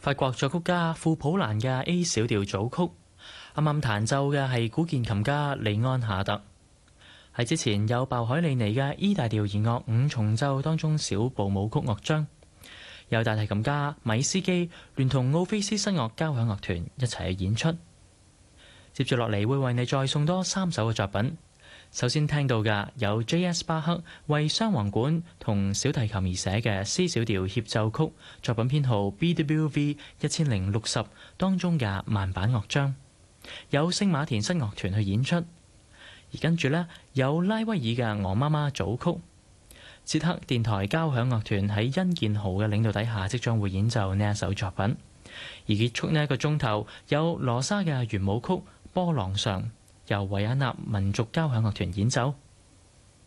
法國作曲家庫普蘭嘅 A 小調組曲，啱啱彈奏嘅係古鍵琴家利安夏特。喺之前有鮑海利尼嘅 E 大調弦樂五重奏當中小步舞曲樂章，有大提琴家米斯基聯同奧菲斯新樂交響樂團一齊去演出。接住落嚟會為你再送多3首嘅作品。首先聽到嘅有 J.S. 巴克為雙簧管同小提琴而寫嘅 C 小調協奏曲，作品編號 BWV 1060當中嘅慢板樂章，有聖馬田新樂團去演出。而跟住呢，有拉威爾嘅《鵝媽媽》組曲，捷克電台交響樂團喺殷建豪嘅領導底下即將會演奏呢一首作品。而結束呢一個鐘頭有羅莎嘅圓舞曲《波浪上》，由維也納民族交響樂團演奏。